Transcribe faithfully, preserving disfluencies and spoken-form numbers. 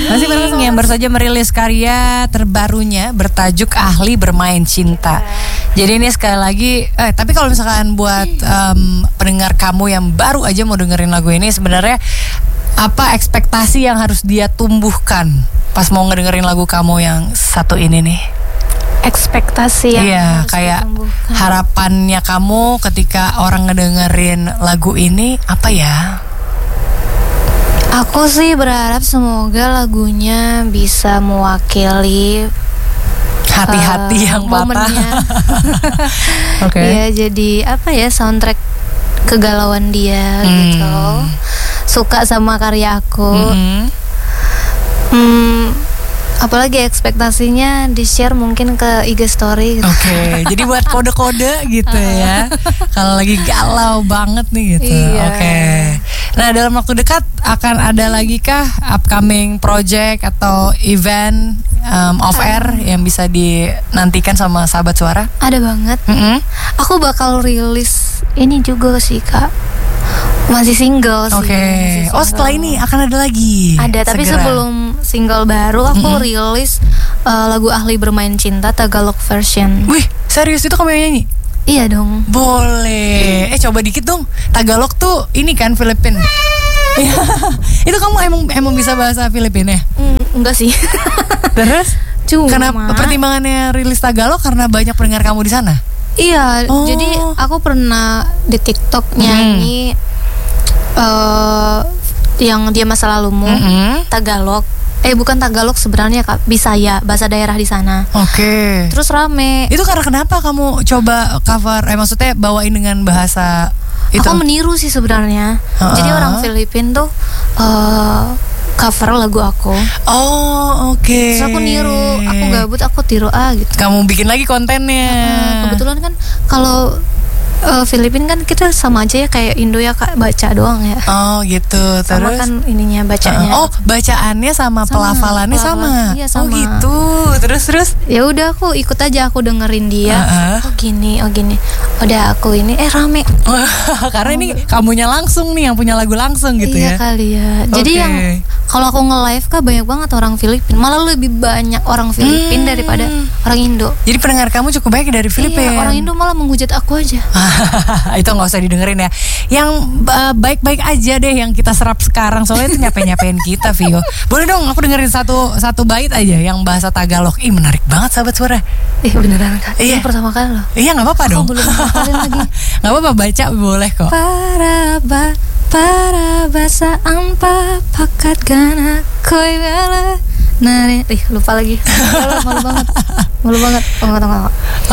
Masih bareng yang baru saja merilis karya terbarunya bertajuk Ahli Bermain Cinta. Jadi ini sekali lagi, eh tapi kalau misalkan buat um, pendengar kamu yang baru aja mau dengerin lagu ini, sebenarnya apa ekspektasi yang harus dia tumbuhkan pas mau ngedengerin lagu kamu yang satu ini nih? Ekspektasi yang iya, harus kayak ditumbuhkan. Harapannya kamu ketika orang ngedengerin lagu ini apa ya? Aku sih berharap semoga lagunya bisa mewakili hati-hati uh, yang patah. Oke. Okay. Ya jadi apa ya, soundtrack kegalauan dia hmm. gitu. Suka sama karya aku. Mm-hmm. Hmm. Apalagi ekspektasinya di-share mungkin ke I G story gitu. Oke, okay, jadi buat kode-kode gitu ya. Kalau lagi galau banget nih gitu. Iya. Oke. Okay. Nah, dalam waktu dekat akan ada lagi kah upcoming project atau event um, off air yang bisa dinantikan sama sahabat suara? Ada banget. Mm-hmm. Aku bakal rilis ini juga sih, Kak. Masih single sih. Oke. Okay. Oh, setelah ini akan ada lagi. Ada, tapi segera. Sebelum single baru aku mm-hmm. rilis uh, lagu Ahli Bermain Cinta Tagalog version. Wih, serius itu kamu yang nyanyi? Iya dong. Boleh. Eh coba dikit dong. Tagalog tuh ini kan Filipin. Itu kamu emang emang bisa bahasa Filipin ya? Mm, enggak sih. Terus? Cuma Kenapa pertimbangannya rilis Tagalog karena banyak pendengar kamu di sana? Iya, oh. Jadi aku pernah di TikTok nyanyi hmm. uh, yang Dia Masa Lalumu, hmm. Tagalog. Eh bukan Tagalog sebenarnya, Kak, Bisaya, bahasa daerah di sana. Oke. Okay. Terus rame. Itu karena kenapa kamu coba cover? Eh maksudnya bawain dengan bahasa itu? Aku meniru sih sebenarnya. Uh-uh. Jadi orang Filipin tuh uh, cover lagu aku. Oh, oke. Okay. Terus aku niru, aku gabut, aku tiru ah gitu. Kamu bikin lagi kontennya. Uh, kebetulan kan kalau uh, Filipin kan kita sama aja ya kayak Indo ya, Kak, baca doang ya. Oh gitu. Terus sama kan ininya bacanya. Uh, oh bacaannya sama, sama pelafalannya pelafalan. sama. Iya sama. Oh gitu. Terus terus. Ya udah aku ikut aja, aku dengerin dia. Uh-uh. Oh gini, oh gini. Udah aku ini eh rame. Karena oh. ini kamunya langsung nih yang punya lagu langsung gitu iya ya. Iya kali ya. Jadi okay. yang kalau aku nge-live Kak banyak banget orang Filipin. Malah lebih banyak orang Filipin hmm. daripada orang Indo. Jadi pendengar kamu cukup banyak dari Filipin. Iya, orang Indo malah menghujat aku aja. Itu nggak usah didengerin ya. Yang uh, baik-baik aja deh yang kita serap sekarang. Soalnya itu nyapain-nyapain kita, Vio. Boleh dong aku dengerin satu satu bait aja yang bahasa Tagalog. Ih menarik banget sahabat suara. Ih beneran Kak. Iya. Ini pertama kali loh. Iya nggak apa-apa dong. Aku belum hafalin lagi. Nggak apa-apa, baca boleh kok. Para ba para basa ampa pakat gana koi bela nari. Ih lupa lagi. Malu, malu banget. Malu banget. Tunggu tunggu.